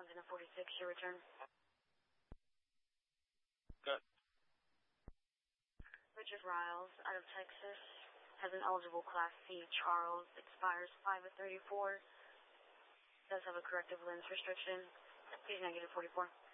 London 46, your return. Good. Richard Riles, out of Texas, has an eligible Class C Charles, expires 5 of 34. Does have a corrective lens restriction. He's negative 44.